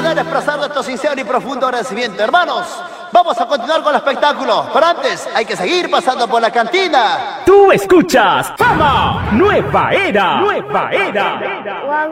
manera de expresar nuestro sincero y profundo agradecimiento. Hermanos, vamos a continuar con el espectáculo, pero antes hay que seguir pasando por la cantina. Tú escuchas Fama Nueva Era. Nueva Era.